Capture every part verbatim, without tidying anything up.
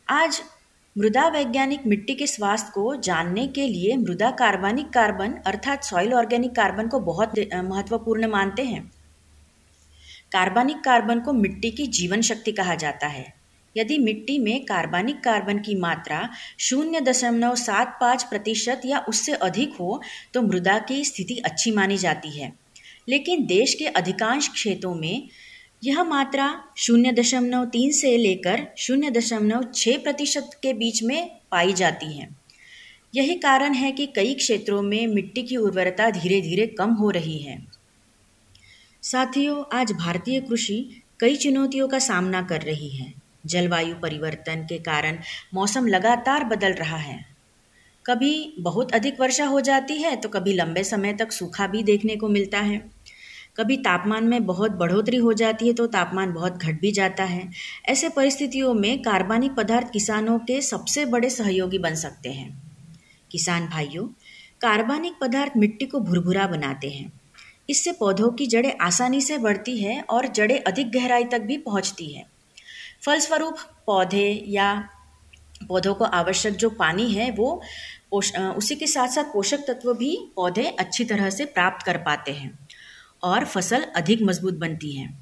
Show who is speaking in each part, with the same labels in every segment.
Speaker 1: आज मृदा वैज्ञानिक मिट्टी के स्वास्थ्य को जानने के लिए मृदा कार्बनिक कार्बन अर्थात सॉइल ऑर्गेनिक कार्बन को बहुत महत्वपूर्ण मानते हैं। कार्बनिक कार्बन को मिट्टी की जीवन शक्ति कहा जाता है। यदि मिट्टी में कार्बनिक कार्बन की मात्रा शून्य दशमलव सात पाँच प्रतिशत या उससे अधिक हो तो मृदा की स्थिति अच्छी मानी जाती है, लेकिन देश के अधिकांश क्षेत्रों में यह मात्रा शून्य दशमलव तीन से लेकर शून्य दशमलव छः प्रतिशत के बीच में पाई जाती है। यही कारण है कि कई क्षेत्रों में मिट्टी की उर्वरता धीरे धीरे कम हो रही है। साथियों, आज भारतीय कृषि कई चुनौतियों का सामना कर रही है। जलवायु परिवर्तन के कारण मौसम लगातार बदल रहा है। कभी बहुत अधिक वर्षा हो जाती है तो कभी लंबे समय तक सूखा भी देखने को मिलता है। कभी तापमान में बहुत बढ़ोतरी हो जाती है तो तापमान बहुत घट भी जाता है। ऐसे परिस्थितियों में कार्बनिक पदार्थ किसानों के सबसे बड़े सहयोगी बन सकते हैं। किसान भाइयों, कार्बनिक पदार्थ मिट्टी को भुरभुरा बनाते हैं। इससे पौधों की जड़ें आसानी से बढ़ती है और जड़ें अधिक गहराई तक भी पहुंचती है। फलस्वरूप पौधे या पौधों को आवश्यक जो पानी है वो उसी के साथ साथ पोषक तत्व भी पौधे अच्छी तरह से प्राप्त कर पाते हैं और फसल अधिक मजबूत बनती है।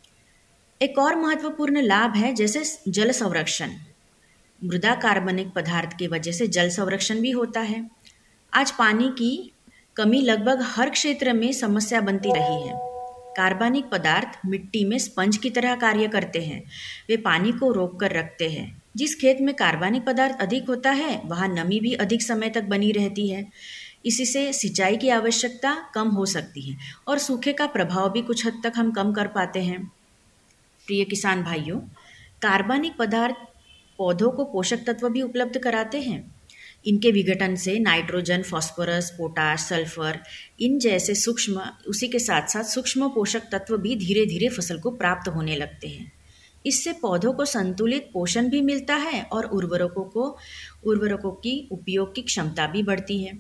Speaker 1: एक और महत्वपूर्ण लाभ है जैसे जल संरक्षण। मृदा कार्बनिक पदार्थ की वजह से जल संरक्षण भी होता है। आज पानी की कमी लगभग हर क्षेत्र में समस्या बनती रही है। कार्बनिक पदार्थ मिट्टी में स्पंज की तरह कार्य करते हैं। वे पानी को रोक कर रखते हैं। जिस खेत में कार्बनिक पदार्थ अधिक होता है वहाँ नमी भी अधिक समय तक बनी रहती है। इसी से सिंचाई की आवश्यकता कम हो सकती है और सूखे का प्रभाव भी कुछ हद तक हम कम कर पाते हैं। प्रिय किसान भाइयों, कार्बनिक पदार्थ पौधों को पोषक तत्व भी उपलब्ध कराते हैं। इनके विघटन से nitrogen, phosphorus, potash, sulphur in जैसे सूक्ष्म उसी के साथ साथ सूक्ष्म पोषक तत्व भी धीरे धीरे फसल को प्राप्त होने लगते हैं। इससे पौधों को संतुलित पोषण भी मिलता है और उर्वरकों को उर्वरकों की उपयोग की क्षमता भी बढ़ती है।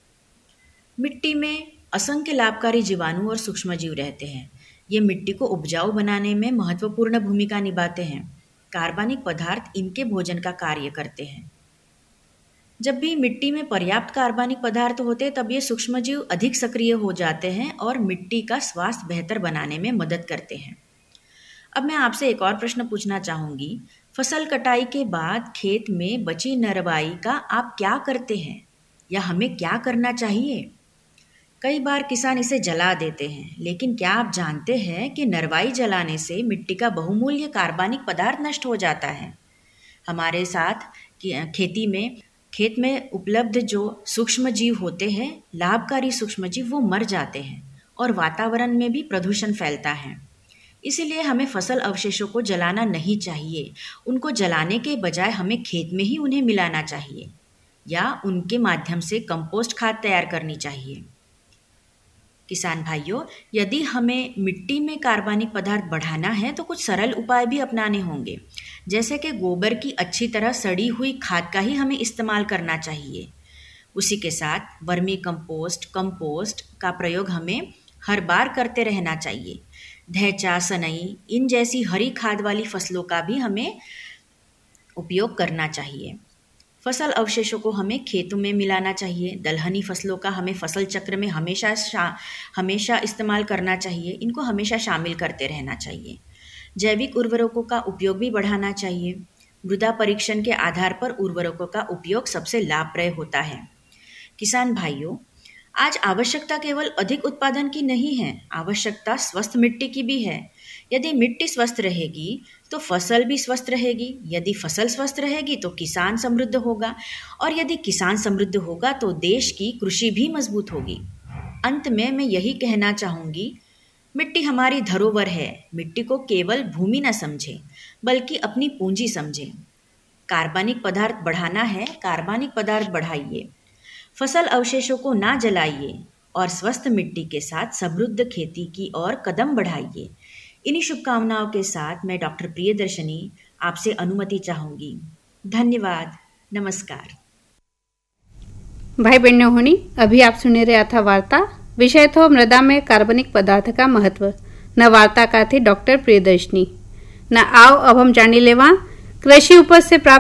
Speaker 1: मिट्टी में असंख्य लाभकारी जीवाणु और सूक्ष्मजीव रहते हैं। ये मिट्टी को उपजाऊ बनाने में महत्वपूर्ण भूमिका निभाते हैं। कार्बनिक पदार्थ इनके भोजन का कार्य करते हैं। जब भी मिट्टी में पर्याप्त कार्बनिक पदार्थ होते तब ये सूक्ष्मजीव अधिक सक्रिय हो जाते हैं और मिट्टी का स्वास्थ्य बेहतर बनाने में मदद करते हैं। अब मैं आपसे एक और प्रश्न पूछना चाहूँगी। फसल कटाई के बाद खेत में बची नरवाई का आप क्या करते हैं या हमें क्या करना चाहिए? कई बार किसान इसे जला देते हैं, लेकिन क्या आप जानते हैं कि नरवाई जलाने से मिट्टी का बहुमूल्य कार्बनिक पदार्थ नष्ट हो जाता है। हमारे साथ खेती में खेत में उपलब्ध जो सूक्ष्म जीव होते हैं, लाभकारी सूक्ष्म जीव, वो मर जाते हैं और वातावरण में भी प्रदूषण फैलता है। इसीलिए हमें फसल अवशेषों को जलाना नहीं चाहिए। उनको जलाने के बजाय हमें खेत में ही उन्हें मिलाना चाहिए या उनके माध्यम से कंपोस्ट खाद तैयार करनी चाहिए। किसान भाइयों, यदि हमें मिट्टी में कार्बनिक पदार्थ बढ़ाना है तो कुछ सरल उपाय भी अपनाने होंगे, जैसे कि गोबर की अच्छी तरह सड़ी हुई खाद का ही हमें इस्तेमाल करना चाहिए। उसी के साथ वर्मी कंपोस्ट, कंपोस्ट का प्रयोग हमें हर बार करते रहना चाहिए। धैचा, सनई इन जैसी हरी खाद वाली फसलों का भी हमें उपयोग करना चाहिए। फसल अवशेषों को हमें खेतों में मिलाना चाहिए। दलहनी फसलों का हमें फसल चक्र में हमेशा शा, हमेशा इस्तेमाल करना चाहिए। इनको हमेशा शामिल करते रहना चाहिए। जैविक उर्वरकों का उपयोग भी बढ़ाना चाहिए। मृदा परीक्षण के आधार पर उर्वरकों का उपयोग सबसे लाभप्रद होता है। किसान भाइयों, आज आवश्यकता केवल अधिक उत्पादन की नहीं है, आवश्यकता स्वस्थ मिट्टी की भी है। यदि मिट्टी स्वस्थ रहेगी तो फसल भी स्वस्थ रहेगी। यदि फसल स्वस्थ रहेगी तो किसान समृद्ध होगा और यदि किसान समृद्ध होगा तो देश की कृषि भी मजबूत होगी। अंत में मैं यही कहना चाहूँगी, मिट्टी हमारी धरोहर है। मिट्टी को केवल भूमि न समझें बल्कि अपनी पूंजी समझें। कार्बनिक पदार्थ बढ़ाना है, कार्बनिक पदार्थ बढ़ाइए। फसल अवशेषों को ना जलाइए और स्वस्थ मिट्टी के साथ समृद्ध खेती की ओर कदम बढ़ाइए। इन्हीं शुभकामनाओं के साथ मैं डॉक्टर प्रियदर्शनी आपसे अनुमति चाहूँगी। धन्यवाद। नमस्कार।
Speaker 2: भाई बहनों होनी, अभी आप सुने रहे था वार्ता। विषय थो मृदा में कार्बनिक पदार्थ का महत्व। न वार्ताकार थी डॉक्टर प्रियदर्शनी। न आओ अब हम जानी लेवा कृषि उपज से प्राप्त